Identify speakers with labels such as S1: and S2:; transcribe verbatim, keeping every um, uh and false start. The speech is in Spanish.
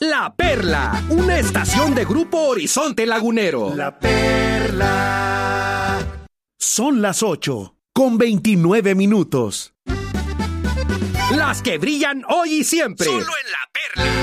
S1: La Perla, una estación de Grupo Horizonte Lagunero.
S2: La Perla. Son las ocho, con veintinueve minutos.
S1: Las que brillan hoy y siempre.
S3: Solo en La Perla.